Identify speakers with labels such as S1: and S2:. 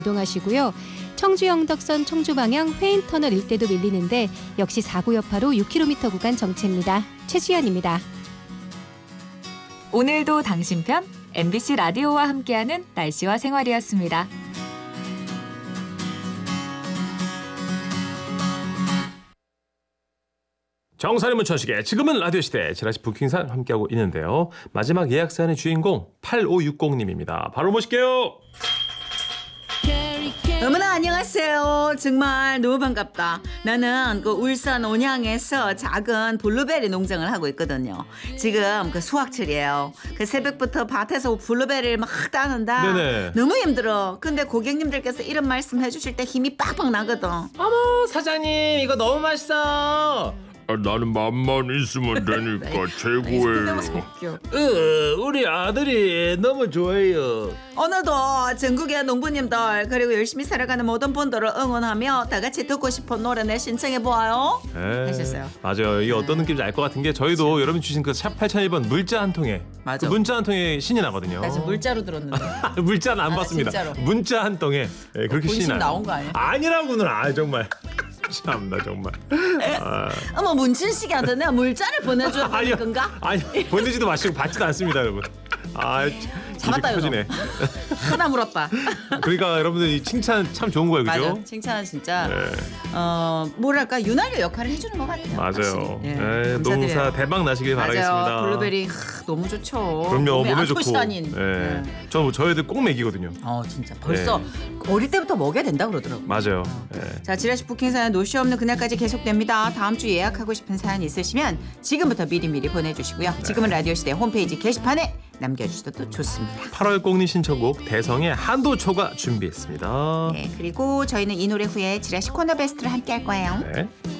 S1: 이동하시고요. 청주 영덕선 청주 방향 회인터널 일대도 밀리는데 역시 사고 여파로 6km 구간 정체입니다. 최수연입니다.
S2: 오늘도 당신 편 MBC 라디오와 함께하는 날씨와 생활이었습니다.
S3: 정선의 문천식의 지금은 라디오 시대 지라시 부킹산 함께하고 있는데요. 마지막 예약 사연의 주인공 8560님입니다. 바로 모실게요.
S4: 어머나 안녕하세요. 정말 너무 반갑다. 나는 그 울산 온양에서 작은 블루베리 농장을 하고 있거든요. 지금 그 수확철이에요. 그 새벽부터 밭에서 블루베리를 막 따는다.
S3: 네네.
S4: 너무 힘들어. 근데 고객님들께서 이런 말씀 해주실 때 힘이 빡빡 나거든.
S5: 어머 사장님 이거 너무 맛있어.
S6: 나는 맘만 있으면 되니까 최고예요.
S4: 웃겨.
S5: 우리 아들이 너무 좋아해요.
S4: 오늘도 전국의 농부님들 그리고 열심히 살아가는 모든 분들을 응원하며 다 같이 듣고 싶은 노래 신청해보아요. 하셨어요.
S3: 맞아요. 이게 어떤 느낌인지 알 것 같은 게 저희도 여러분 주신 그 샵 8001번 물자 한 통에
S4: 맞아.
S3: 그 문자 한 통에 신이 나거든요.
S4: 나 지금 물자로 들었는데.
S3: 물자는 안
S4: 아,
S3: 봤습니다.
S4: 진짜로.
S3: 문자 한 통에 그렇게 신이
S4: 본심
S3: 나요.
S4: 나온 거 아니야?
S3: 아니라고는 정말. 참나 정말.
S4: 어머 문춘식이한테 내가 물자를 보내줘야 되는 건가?
S3: 아니 보내지도 마시고 받지도 않습니다, 여러분.
S4: 잡았다,
S3: 이렇게 터지네.
S4: 하나 물었다.
S3: 그러니까 여러분들 이 칭찬 참 좋은 거예요, 그죠?
S4: 맞아. 칭찬은 진짜
S3: 네.
S4: 뭐랄까 윤활유 역할을 해주는 것 같아요.
S3: 맞아요.
S4: 확실히. 예,
S3: 네,
S4: 감사드려요.
S3: 농사 대박 나시길
S4: 맞아요.
S3: 바라겠습니다.
S4: 블루베리 너무 좋죠.
S3: 그럼요, 몸에
S4: 안
S3: 좋고.
S4: 시간인.
S3: 네. 저 애들 꼭 먹이거든요.
S4: 진짜 벌써 어릴 때부터 먹여야 된다 그러더라고.
S3: 맞아요. 네.
S4: 자, 지라시 부킹 사연 노쇼 없는 그날까지 계속됩니다. 다음 주 예약하고 싶은 사연 있으시면 지금부터 미리미리 보내주시고요. 지금은 라디오 시대 홈페이지 게시판에 남겨주셔도 좋습니다.
S3: 8월 꽁님 신청곡 대성의 한도초가 준비했습니다.
S4: 네, 그리고 저희는 이 노래 후에 지라시 코너 베스트를 함께 할 거예요.
S3: 네.